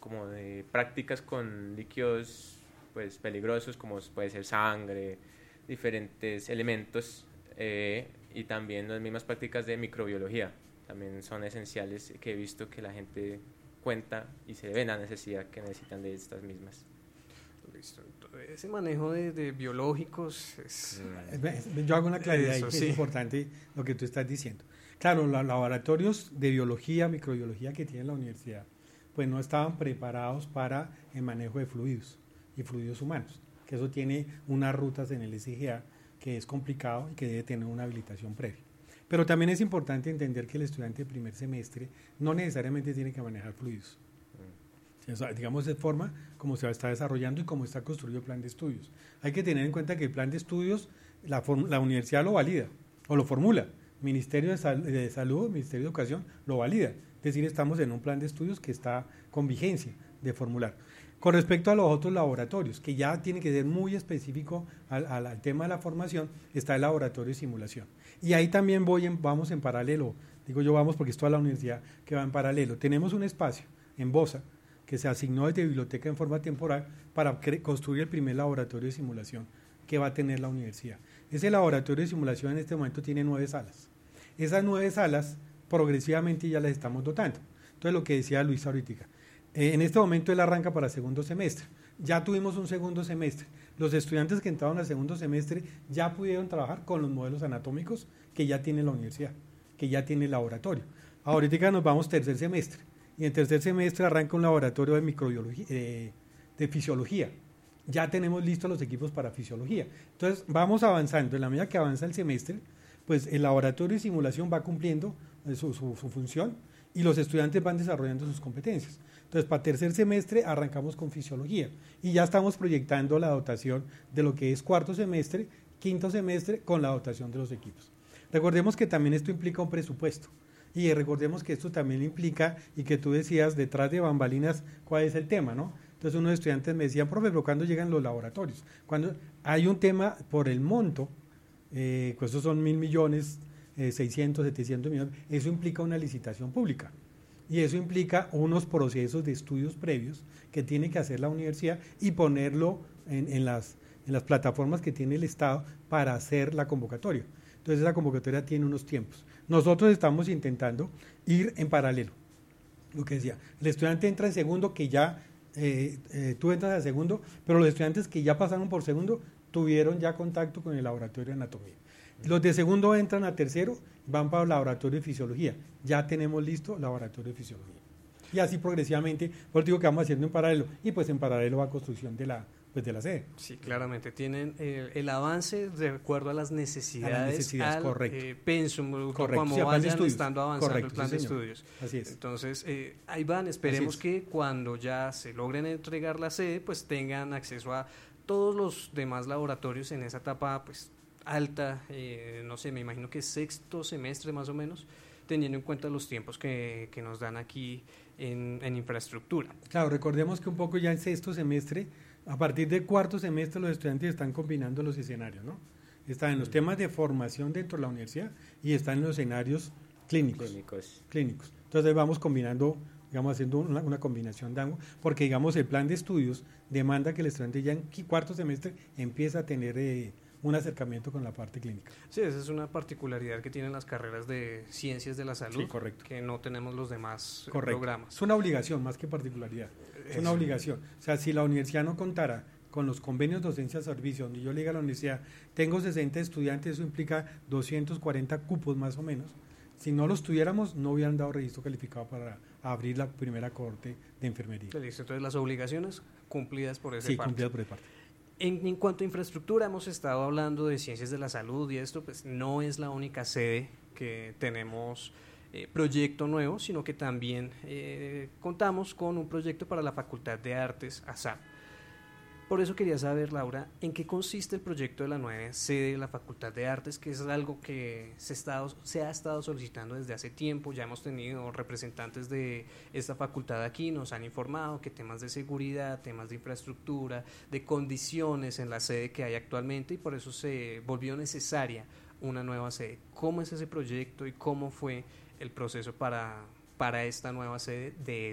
como de prácticas con líquidos pues peligrosos como puede ser sangre, diferentes elementos, y también las mismas prácticas de microbiología también son esenciales, que he visto que la gente cuenta y se ve la necesidad que necesitan de estas mismas. Listo. Ese manejo de biológicos es... Yo hago una claridad Eso, ahí, sí. es importante lo que tú estás diciendo. Claro, los laboratorios de biología, microbiología que tiene la universidad, pues no estaban preparados para el manejo de fluidos y fluidos humanos, que eso tiene unas rutas en el SGA que es complicado y que debe tener una habilitación previa. Pero también es importante entender que el estudiante de primer semestre no necesariamente tiene que manejar fluidos. O sea, digamos, de forma como se está desarrollando y cómo está construido el plan de estudios. Hay que tener en cuenta que el plan de estudios, la universidad lo valida o lo formula. Ministerio de Salud, Ministerio de Educación lo valida. Es decir, estamos en un plan de estudios que está con vigencia de formular. Con respecto a los otros laboratorios, que ya tiene que ser muy específico al tema de la formación, está el laboratorio de simulación. Y ahí también vamos en paralelo, digo yo vamos porque es toda la universidad que va en paralelo. Tenemos un espacio en BOSA que se asignó desde biblioteca en forma temporal para construir el primer laboratorio de simulación que va a tener la universidad. Ese laboratorio de simulación en este momento tiene 9 salas. Esas 9 salas progresivamente ya las estamos dotando. Entonces, lo que decía Luis ahorita, en este momento él arranca para segundo semestre. Ya tuvimos un segundo semestre. Los estudiantes que entraron al segundo semestre ya pudieron trabajar con los modelos anatómicos que ya tiene la universidad, que ya tiene el laboratorio. Ahorita nos vamos tercer semestre. Y en tercer semestre arranca un laboratorio de microbiología, de fisiología. Ya tenemos listos los equipos para fisiología. Entonces vamos avanzando. En la medida que avanza el semestre, pues el laboratorio de simulación va cumpliendo su función y los estudiantes van desarrollando sus competencias. Entonces, para tercer semestre arrancamos con fisiología y ya estamos proyectando la dotación de lo que es cuarto semestre, quinto semestre, con la dotación de los equipos. Recordemos que también esto implica un presupuesto. Y recordemos que esto también implica, y que tú decías detrás de bambalinas, cuál es el tema, ¿no? Entonces unos estudiantes me decían, profe, pero ¿cuándo llegan los laboratorios? Cuando hay un tema por el monto, pues esos son 1.000 millones, 600, 700 millones, eso implica una licitación pública. Y eso implica unos procesos de estudios previos que tiene que hacer la universidad y ponerlo en las plataformas que tiene el Estado para hacer la convocatoria. Entonces esa convocatoria tiene unos tiempos. Nosotros estamos intentando ir en paralelo. Lo que decía, el estudiante entra en segundo, que ya, tú entras al segundo, pero los estudiantes que ya pasaron por segundo tuvieron ya contacto con el laboratorio de anatomía. Los de segundo entran a tercero, van para el laboratorio de fisiología. Ya tenemos listo el laboratorio de fisiología. Y así progresivamente, por eso digo que vamos haciendo en paralelo, y pues en paralelo va construcción de la sede. Sí, claramente, tienen el avance de acuerdo a las necesidades, al pensum, como sí, vayan estando avanzando el plan sí, de estudios. Así es. Entonces, ahí van, esperemos que cuando ya se logren entregar la sede, pues tengan acceso a todos los demás laboratorios en esa etapa pues alta, no sé, me imagino que sexto semestre más o menos, teniendo en cuenta los tiempos que nos dan aquí en infraestructura. Claro, recordemos que un poco ya en sexto semestre, a partir del cuarto semestre los estudiantes están combinando los escenarios, ¿no? Están en los temas de formación dentro de la universidad y están en los escenarios clínicos. Entonces vamos combinando, digamos, haciendo una combinación de ambos, porque digamos el plan de estudios demanda que el estudiante ya en cuarto semestre empiece a tener un acercamiento con la parte clínica. Sí, esa es una particularidad que tienen las carreras de ciencias de la salud, sí, correcto, que no tenemos los demás correcto. Programas. Es una obligación más que particularidad, es una obligación. O sea, si la universidad no contara con los convenios de docencia de servicio, donde yo le diga a la universidad, tengo 60 estudiantes, eso implica 240 cupos más o menos. Si no los tuviéramos, no hubieran dado registro calificado para abrir la primera cohorte de enfermería. Listo, entonces las obligaciones cumplidas por esa parte. Sí, cumplidas por esa parte. En cuanto a infraestructura, hemos estado hablando de ciencias de la salud y esto pues no es la única sede que tenemos proyecto nuevo, sino que también contamos con un proyecto para la Facultad de Artes ASAP. Por eso quería saber, Laura, ¿en qué consiste el proyecto de la nueva sede de la Facultad de Artes? Que es algo que se ha estado solicitando desde hace tiempo. Ya hemos tenido representantes de esta facultad aquí, nos han informado que temas de seguridad, temas de infraestructura, de condiciones en la sede que hay actualmente, y por eso se volvió necesaria una nueva sede. ¿Cómo es ese proyecto y cómo fue el proceso para esta nueva sede de